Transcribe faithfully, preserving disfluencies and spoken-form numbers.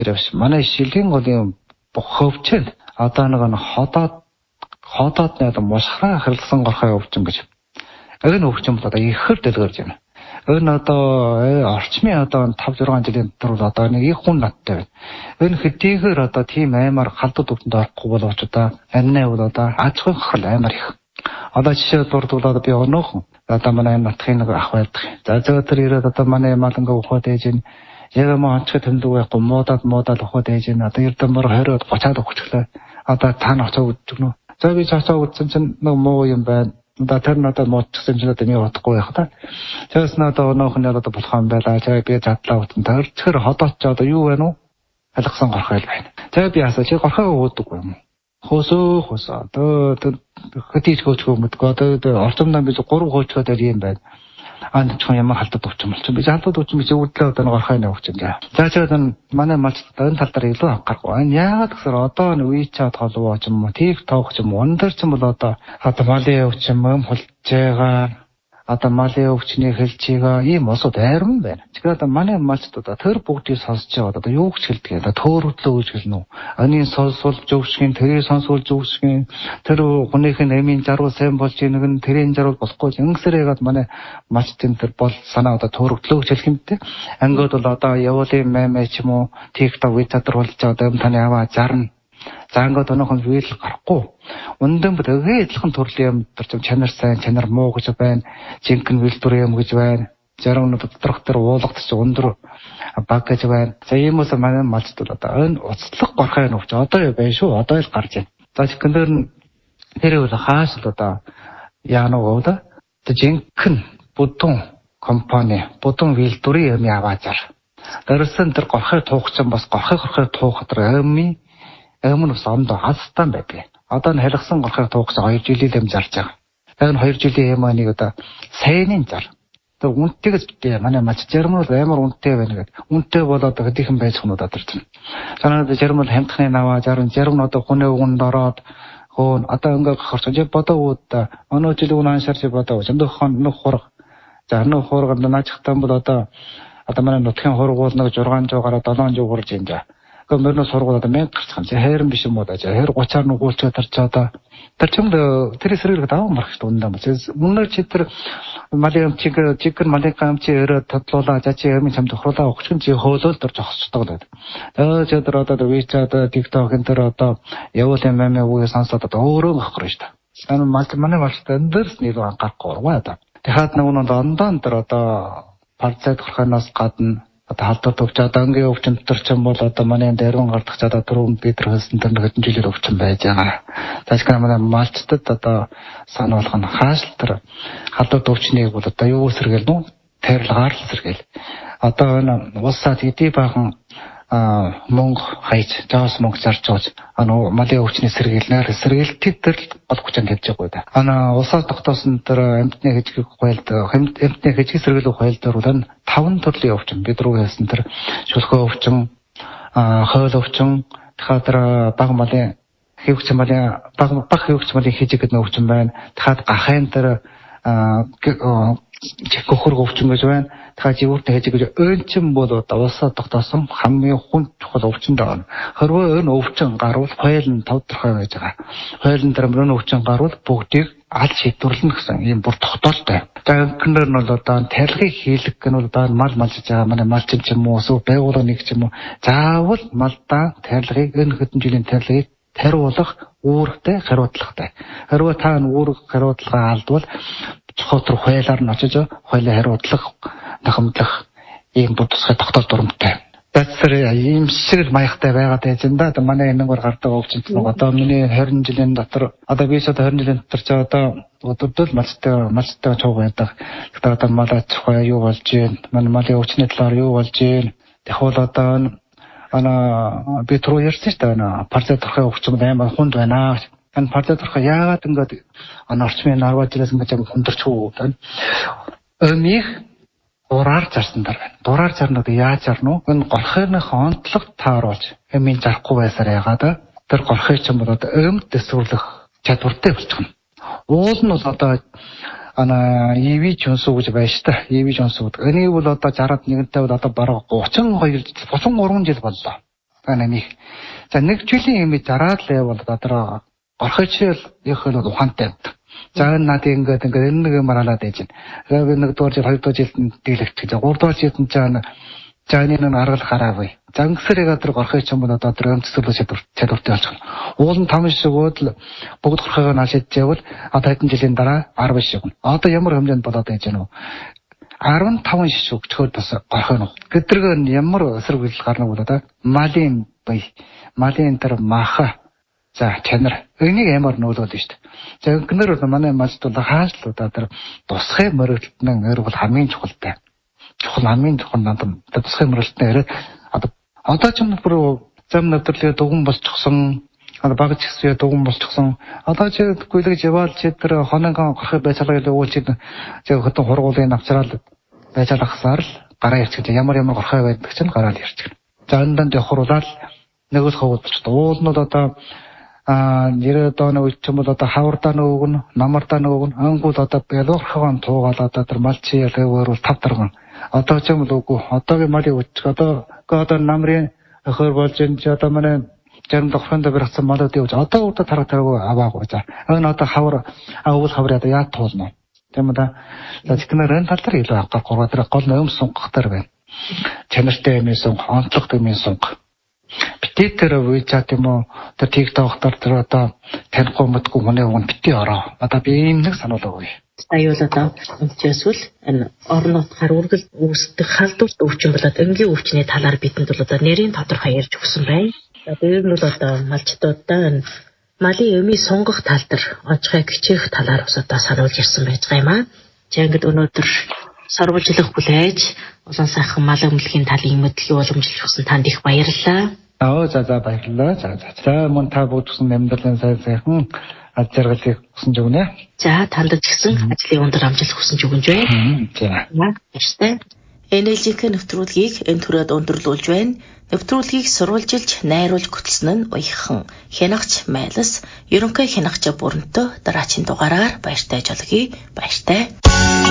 Тэрс манай шилийн голын хөвчл одоо нэг нь ходоод ходоод нэг мосхраа харилсан горхоо өвчин гэж. Энэ өвчин бол одоо ихэр дэлгэрж байна. Энэ одоо орчмын одоо five six жилийн дотор одоо нэг их хүн надтай байна. Энэ хэдийгээр одоо тийм аймаар халдвар өвчнөд орохгүй боловч одоо амнаа бол одоо аж ахуйн хохирол аймаар их. Одоо жишээ дурдуулаад би өнөөх одоо манай натхын нэг ах байдаг. За зөөр ирээд одоо манай маланга ухаад ээж нь яг маа онцгой тэмдэг байхгүй муудаад муудаад ухаад ээж нь одоо эрдэмэр тwenty thirty өгчлөө. Одоо та нар очоо үзчихнө. За би цаашаа үзсэн чинь нэг муу юм байна. Одоо тэр надад муудчихсан чинь одоо нэг утгагүй байх та. Тэрс надад өнөөх нь одоо болох юм байлаа. За би задлаа утсан. Тэр тэр ходооч одоо юу вэ нү? Алгасан горхоо байна. За би асууж чи горхоо уудаг юм уу? Хосоо хосоо одоо хөтөж хөчгөө мэдгүй одоо орчомдоо би three хөчгөөд ийм байна. Аа ч юм халтад өвчин болчих. Би халтад өвчин би өвдлөө одоо горхоо нэ өвчин. За ч одоо манай малчд энэ тал дээр илүү анхаарахгүй. Энэ яагаад гэхээр одоо WeChat холбоо ч юм уу, TikTok ч юм уу, өндөр ч юм бол одоо одоо малын өвчин юм болж байгаа. Одоо малын өвчний хэлчигээ ийм осод айрам байна. Тэгэхээр одоо манай малчдаа тэр бүгдийг сонсож байгаа одоо юу гэж хэлдэг вэ? Төөрөдлөө гэж хэлнэ үү? Анийн сонсвол зөвшгэн, тэрийг сонсвол зөвшгэн, тэр хүнийхэн эмийн жаргал сайн болж ийнэг нь тэрийн жаргал болохгүй. Ингэсээр ягаад манай малчдын тэр бол санаа одоо төөрөдлөө гэж хэлэх юм те. Ангид бол одоо явуулын мэмэ ч юм уу, TikTok, WeChat болж одоо юм таны аваа зарна. За ингээд өнөөхөн вил гарахгүй. Өндөр бүтэгээ адилхан төрлийн юм төр чанар сайн, чанар муу гэж байна. Жинхэнэ вилдүр юм гэж байна. Зарим нь доторх төр уулгах чинь өндөр баг гэж байна. За иймээс манай малчд бол одоо энэ уцлах горхоо нөвч одоо байна шүү. Одоо л гарч байна. За жинхэнээр нь тэр бол хааш л одоо яанаа гоо да. Жинхэнэ будун компани, будун вилдүрийн юм яваазар. Дээрсэн тэр горхоо туухсан бас горхоо горхоо туухад амми өмнө ус ондоо хастан байдаг. Одоо нь харилсан горхоо туухсан two жилийн юм зарж байгаа. Тэр two жилийн юм анийг одоо сайнын зар. Тэр үнэтэйгээс битээ манай мач Жерман бол амар үнэтэй байна гэдэг. Үнэтэй болоод хэдийнхэн байж хөнүүд адарч байна. Санаад Жерман хамтхны наваа зарим Жерман одоо хүнээ өгөнд ороод хөөн одоо ингээд хорчож бодоод өнөө жил үнэ аншаарч бодоо зөндөх хон нөх хург. За нөх хурганд наачхтан бол одоо одоо манай нутгийн хургуул нэг six hundred гараад seven hundred хурж юм да. Мөрнө сургууль одоо one thousand гарцхан. Хайрын биш юм уу да. Хайр thirty-аар нүгүүлчээ тарч одоо тэр чимд тэр эсрэг даваа марх шүү дээ. Мөнөр чи тэр малын чиг чиг малын камчи өрөө тодлуулаа за чи юм чамд хруулаа өгч чи хөөлөөл дор зогсчихдог байдаг. Тэгээ чи тэр одоо WeChat, TikTok энэ тэр одоо явуулын мэмэ үгээ сонсоод одоо өөрөө авах гэж та. Сайн мал манай малтай эндэрс нэлээд анхаарахгүй байна да. Тэгэхад нэг нь ондон тэр одоо парцайд горхоноос гадна одоо халдвар төвч одоо ангийн өвчин дотор ч юм бол одоо манай дайрган гардах цаад түрүүн бид нар хэлсэн тэр хэдэн жилээр өвчин байж байгаа. Таашгүй манай малчтад одоо санаа болгох нь хааш тэр халдвар төвчнийг бол одоо юу сэргээл нүү тарилгаар л сэргээл. Одоо энэ улсад эдий бахан мөнгө хайж жаас мөнгө зарж байгаа ано малын өвчний сэргийлнээр сэргийлтэд тэр гол хүчин тавьж байгаа да. Ана улсаас тогтоосон тэр амьтны хэжгийг хуйлд амьтны хэжгийг сэргийлэх хуйл дээр бол энэ таван төрлийн өвчин бид рүү хэлсэн тэр шүлхөө өвчин, хойл өвчин, дахиад тэр баг малын хэвч малын баг баг хэвч малын хэжиг гэдэг өвчин байна. Дахиад гахын тэр чекохөр өвчин гэж байна. Дахиад живүүртэй хэжиг гэж өөнчин бол одоо улсаа тогтоосон хамгийн хүн чухал өвчин даа. Хэрвээ энэ өвчин гарвал хойл нь тодорхой байж байгаа. Хойл нь тэр мөрөн өвчин гарвал бүгдийг аль шийдвэрлэнэ гэсэн ийм бүр тогтоолтой. За гэнээр нь бол одоо тарилгыг хийлгэх гэн бол одоо мал малж байгаа манай малчин ч юм уу эсвэл байгууллага нэг ч юм уу заавал малдаа тарилгыг энэ хэдэн жилийн тарилгыг тариулах үүрэгтэй хариуцлагатай. Хэрвээ та үүрэг хариуцлага алдвал чухал хойлоор нь очиж хойлоо хариуцлах нахамдлах ийм бодисгой тогтоол дурамтай. Тэсэр ийм шиг маягтай байгаад байж энэ да манай энэгээр гардаг өвчин одоо миний twenty жилийн дотор одоо би одоо twenty жилийн дотор ч одоо өдөртөл малтай малтай цуг байдаг. Тэгэхээр одоо малаа цохоо юу болж байна? Манай малын өвчний талаар юу болж байна? Тэгвэл одоо ана би түрүү ярьсан шүү дээ ана парцай торхой өвчин амар хүнд байна. Энэ парцай торхой яагаад ингэж ана орчмын ten жилээс ингэж хүндэрч үү гэдэг. Өмих дураар зарсан даа байна. Дураар зарнууд яаж зарна вэ? Энэ горхойны онцлог тааруулж эмийн зарахгүй байсаар яагаад тэр горхой ч юм бол одоо өмд төсвөрлөх чадвартай болчихно. Уул нь бол одоо ана ивэ жонсуу гэж байна шүү дээ. ивэ жонсуу гэдэг. Энийг бол одоо sixty-one нэгэнтэй бол одоо бараг thirty-two thirty-three жил боллоо. Ана нэг. За нэг жилийн юм зараад л явал одоо орхичл их л ухаантай. За надад ингээд ингээд энэ нэг юм хараад байж байна. Яг нэг дугаар жил хоёр дугаар жилд дийлэгч гэж гурав дугаар жилд нь жаана жааны нэг аргал гараавь. За ингэсэрэг одоо орхич юм бол одоо өмцөлөө чадвар чадвартай болж байна. Уул нь таван шигүүд л бүгд хорхойгоо наашиж явал одоо хэдэн жилийн дараа арав шиг. Одоо ямар хэмжээнд болоод байж байна вэ? арван таван шиг өгчхөд бас горхойно. Гэдрэг ямар эсрэг үйлдэл гарна бол одоо малын бай малын тэр маха за чанар энийг ямар нөлөөлж шүү дээ. За ингэнээр бол манай малд бол хаалт одоо тэр тусгай мөрөгдөлтнэн эр бол хамгийн чухалтай. Чухал хамгийн чухал надад тусгай мөрөгдөлтнэн эр одоо одоо ч юм бүр зам нэвтрэлгээ дугуун болчихсон одоо багц хэсгээ дугуун болчихсон одоо ч гүйлгэж яваал чи тэр хоногоо горхой байцаалаа гэж уулч чи хөтөн хургуулын авчраал байцаалахсаар л гараа ирчих гэж ямар ямар горхой байдаг чинь гараал ирчих. За эндэн явахруулаад нэг л ховд болчих. Уулнууд одоо а нэр одоо нэг ч юм бол одоо хавардаа нөгөөг нь намардаа нөгөөг нь ангууд одоо ялуурхан туугаал одоо тэр малчи ялгавар тав дарган одоо ч юм бол үгүй одоогийн малыг үчих одоо одоо намрын өхөр болж энэ ч одоо манай зарим дохронд барьсан малууд явж одоо удаа тарах тараагүй аваагүй за энэ одоо хавар авал хавар одоо яа туулна тийм үү да тэгэхээр энэ тал дээр илүү авах гурваа дээр гол ном сунгах дээр байна чанартай юм сунг онцлог юм сунг битээ тэр вичат юм уу тэр тикток дээр тэр одоо танихгүй мэдгүй хүний уг битээ ороо одоо би ийм нэг сануулаагүй аюул одоо өнчөөсвөл энэ орон нутгаар үргэлж үүсдэг халдварт өвчин болоод энгийн өвчний талаар бидэнд бол одоо нэрийн тодорхой ярьж өгсөн байна. За дээр нь бол одоо малчдуудаа малын өмий сунгах тал дээр онцгой гिचээх талаар бас одоо сануулж ирсэн байж байгаа юм аа. За ингээд өнөөдөр сурвалжлах бүлээж улаан сайхан мал өмлөхийн талын мэдлэгийг уламжлах гэсэн танд их баярлалаа. Аа за за баярлалаа. За за. За мөн та бүгдсэн амьдралын сайн сайхан ажиргалыг хүсэж өгнө. За танд ч гэсэн ажлын өндөр амжилт хүсэж өгнө жөө. За. Баяртай. Энержик нэвтрүүлгийг энэ төрөд өндөрлүүлж байна. Нэвтрүүлгийг сурвалжилж, найруулж хөтлсөн нь уяхан хянагч Майлас, ерөнхий хянагч Бүрэнтөө дараагийн дугаараар баяртай жолгий. Баяртай.